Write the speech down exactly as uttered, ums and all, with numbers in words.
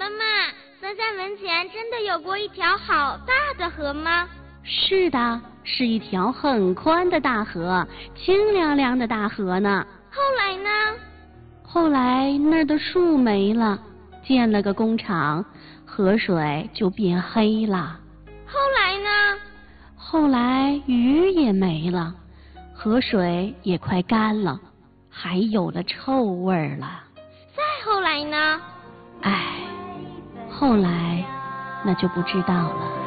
妈妈，三山门前真的有过一条好大的河吗？ 是的，是一条很宽的大河，清凉凉的大河呢。 后来呢？ 后来那儿的树没了，建了个工厂，河水就变黑了。 后来呢？ 后来鱼也没了，河水也快干了，还有了臭味儿了。 再后来呢？ 唉，后来那就不知道了。